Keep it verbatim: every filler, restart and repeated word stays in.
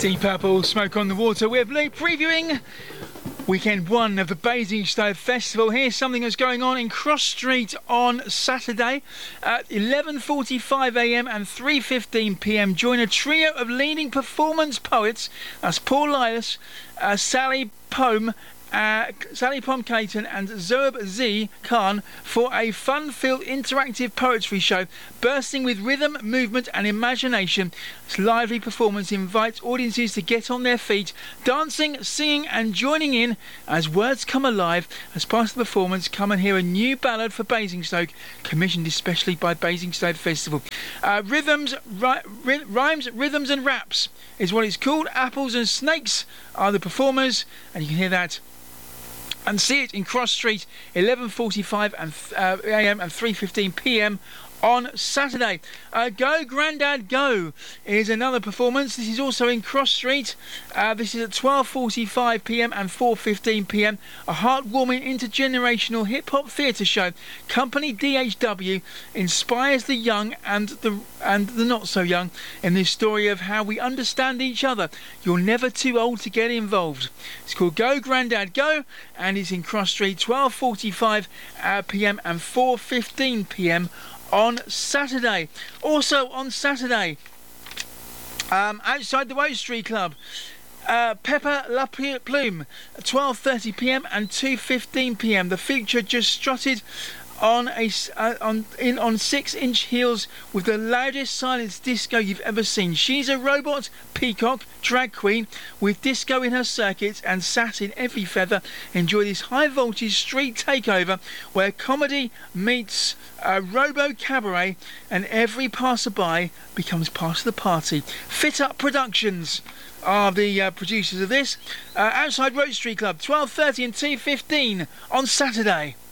Deep Purple, Smoke on the Water. We're previewing weekend one of the Basingstoke Festival. Here's something that's going on in Cross Street on Saturday at eleven forty-five a m and three fifteen p m. Join a trio of leading performance poets. That's Paul Lilas, uh, Sally Pome, Uh, Sally Pom-Caton and Zoab Z Khan for a fun-filled interactive poetry show bursting with rhythm, movement and imagination. This lively performance invites audiences to get on their feet, dancing, singing and joining in as words come alive. As part of the performance, come and hear a new ballad for Basingstoke, commissioned especially by Basingstoke Festival. Uh, rhythms, ri- ri- rhymes, rhythms and raps is what it's called. Apples and Snakes are the performers, and you can hear that and see it in Cross Street, eleven forty-five a m and three fifteen p m on Saturday. Uh, Go Grandad Go is another performance. This is also in Cross Street. Uh, this is at twelve forty-five p m and four fifteen p m. A heartwarming intergenerational hip-hop theatre show. Company D H W inspires the young and the and the not so young in this story of how we understand each other. You're never too old to get involved. It's called Go Grandad Go, and it's in Cross Street, twelve forty-five p m and four fifteen p m on Saturday. Also on Saturday, um, outside the Woke Street Club, uh, Pepper La Plume, twelve thirty p m and two fifteen p m. The Future just strutted on a uh, on in on six inch heels with the loudest silence disco you've ever seen. She's a robot peacock drag queen with disco in her circuits and sass in every feather. Enjoy this high voltage street takeover where comedy meets a robo cabaret and every passerby becomes part of the party. Fit Up Productions are the uh, producers of this. Uh, outside Road Street Club, twelve thirty and two fifteen on Saturday.